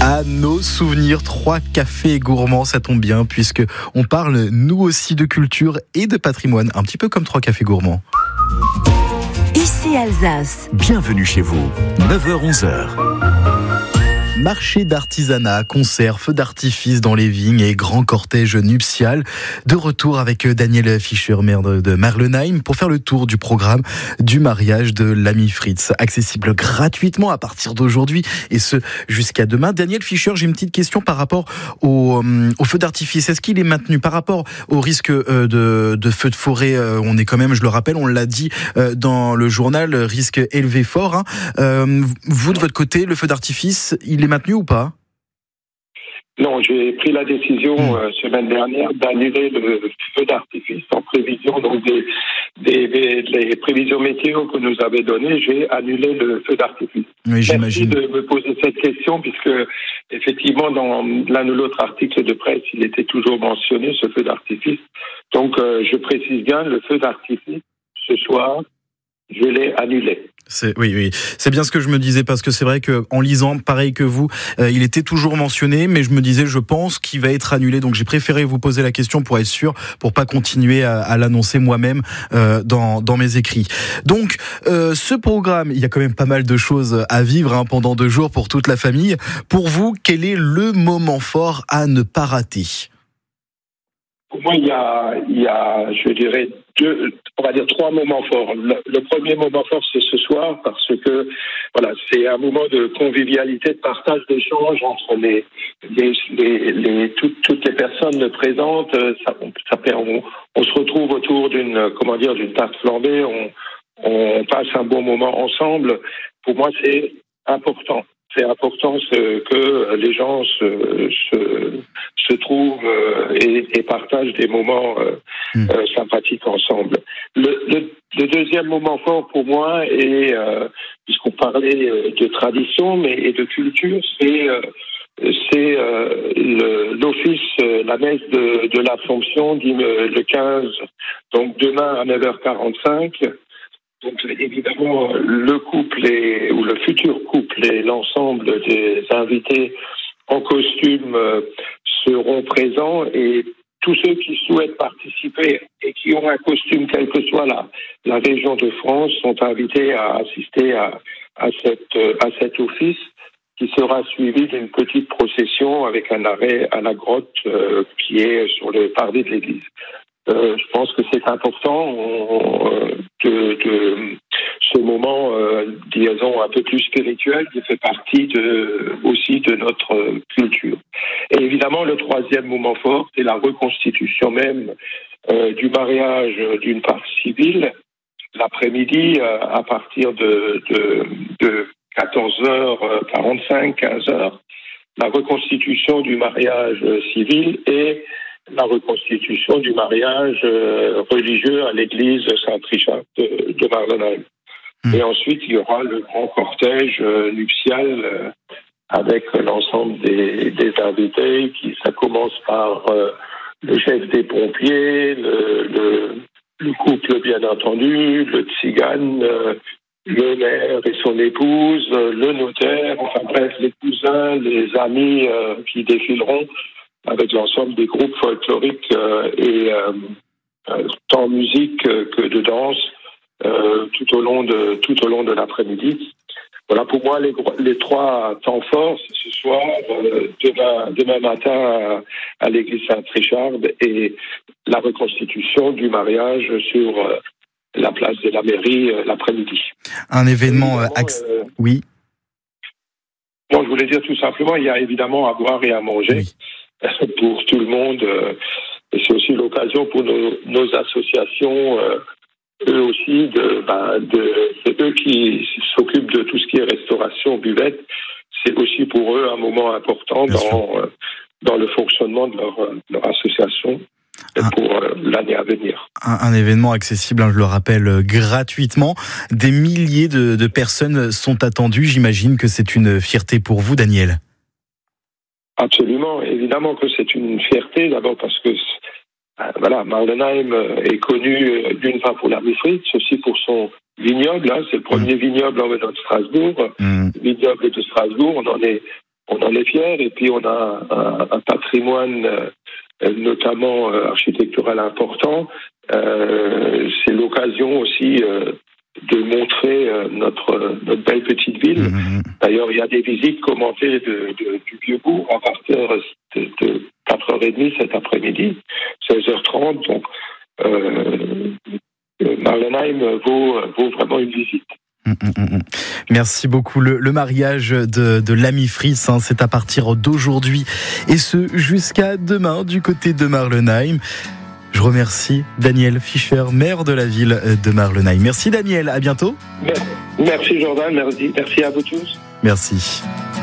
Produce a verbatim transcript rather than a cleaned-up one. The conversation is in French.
À nos souvenirs, trois cafés gourmands, ça tombe bien puisque on parle nous aussi de culture et de patrimoine, un petit peu comme trois cafés gourmands. Ici Alsace. Bienvenue chez vous, neuf heures onze heures. Marché d'artisanat, concerts, feux d'artifice dans les vignes et grand cortège nuptial. De retour avec Daniel Fischer, maire de Merlenheim, pour faire le tour du programme du mariage de l'ami Fritz. Accessible gratuitement à partir d'aujourd'hui et ce jusqu'à demain. Daniel Fischer, j'ai une petite question par rapport au, au feu d'artifice. Est-ce qu'il est maintenu par rapport au risque de, de feu de forêt? On est quand même, je le rappelle, on l'a dit dans le journal, risque élevé fort. Hein. Vous, de votre côté, le feu d'artifice, il est maintenu ou pas? Non, j'ai pris la décision euh, semaine dernière d'annuler le feu d'artifice en prévision donc des, des, des les prévisions météo que nous avait données. J'ai annulé le feu d'artifice. Oui, j'imagine. Merci de me poser cette question puisque effectivement dans l'un ou l'autre article de presse, il était toujours mentionné ce feu d'artifice. Donc euh, je précise bien, le feu d'artifice ce soir, je l'ai annulé. C'est, oui, oui, c'est bien ce que je me disais parce que c'est vrai que en lisant, pareil que vous, euh, il était toujours mentionné, mais je me disais, je pense qu'il va être annulé. Donc j'ai préféré vous poser la question pour être sûr, pour pas continuer à, à l'annoncer moi-même euh, dans dans mes écrits. Donc euh, ce programme, il y a quand même pas mal de choses à vivre hein, pendant deux jours pour toute la famille. Pour vous, quel est le moment fort à ne pas rater? Pour moi, il y a, il y a, je dirais, deux, on va dire trois moments forts. Le, le premier moment fort, c'est ce soir, parce que, voilà, c'est un moment de convivialité, de partage, d'échange entre les, les, les, les toutes, toutes les personnes présentes. Ça, ça, on, on se retrouve autour d'une, comment dire, d'une tarte flambée. On, on passe un bon moment ensemble. Pour moi, c'est important. C'est important ce, que les gens se, se, se trouvent et, et partagent des moments euh, mmh. euh, sympathiques ensemble. Le, le, le deuxième moment fort pour moi, et euh, puisqu'on parlait de tradition mais et de culture, c'est euh, c'est euh, le, l'office, la messe de, de l'Assomption le quinze, donc demain à neuf heures quarante-cinq. Donc évidemment, le couple et, ou le futur couple et l'ensemble des invités en costume euh, seront présents et tous ceux qui souhaitent participer et qui ont un costume, quelle que soit la, la région de France, sont invités à assister à, à, cette, à cet office qui sera suivi d'une petite procession avec un arrêt à la grotte euh, qui est sur le parvis de l'église. Euh, je pense que c'est important on, euh, de, de ce moment, euh, disons, un peu plus spirituel qui fait partie de, aussi de notre culture. Et évidemment, le troisième moment fort, c'est la reconstitution même euh, du mariage d'une part civile, l'après-midi, euh, à partir de, de, de quatorze heures quarante-cinq, quinze heures, la reconstitution du mariage civil et la reconstitution du mariage euh, religieux à l'église Saint-Richard de, de Merlenheim. Mmh. Et ensuite, il y aura le grand cortège euh, nuptial euh, avec l'ensemble des, des invités. Qui, ça commence par euh, le chef des pompiers, le, le, le couple bien entendu, le tzigane, euh, le maire et son épouse, le notaire, enfin bref, les cousins, les amis euh, qui défileront avec l'ensemble des groupes folkloriques euh, et euh, euh, tant musique que, que de danse euh, tout au long de tout au long de l'après-midi. Voilà pour moi les, les trois temps forts, c'est ce soir, euh, demain, demain matin à, à l'église Saint-Richard et la reconstitution du mariage sur euh, la place de la mairie euh, l'après-midi. Un événement euh, axe... euh, oui. Bon, je voulais dire tout simplement, il y a évidemment à boire et à manger. Oui. Pour tout le monde, euh, et c'est aussi l'occasion pour nos, nos associations, euh, eux aussi, de, ben, de, c'est eux qui s'occupent de tout ce qui est restauration, buvette. C'est aussi pour eux un moment important dans, euh, dans le fonctionnement de leur, leur association un, pour euh, l'année à venir. Un, un événement accessible, hein, je le rappelle, gratuitement. Des milliers de, de personnes sont attendues. J'imagine que c'est une fierté pour vous, Daniel. Absolument, évidemment que c'est une fierté, d'abord parce que euh, voilà, Merlenheim est connu euh, d'une part pour l'ami Fritz, aussi pour son vignoble, hein, c'est le premier mmh. vignoble en de Strasbourg, mmh. vignoble de Strasbourg, on en est on en est fiers. Et puis on a un, un patrimoine, euh, notamment euh, architectural important. Euh, c'est l'occasion aussi euh, de montrer euh, notre, notre belle petite ville. Mmh. D'ailleurs, il y a des visites commentées de, de, du Vieux-Bourg à partir de, de quatre heures trente cet après-midi, seize heures trente. Donc, euh, Marlenheim vaut, vaut vraiment une visite. Mmh, mmh, mmh. Merci beaucoup. Le, le mariage de, de l'ami Fritz, hein, c'est à partir d'aujourd'hui et ce jusqu'à demain du côté de Marlenheim. Je remercie Daniel Fischer, maire de la ville de Marlenheim. Merci Daniel, à bientôt. Merci Jordan, merci, merci à vous tous. Merci.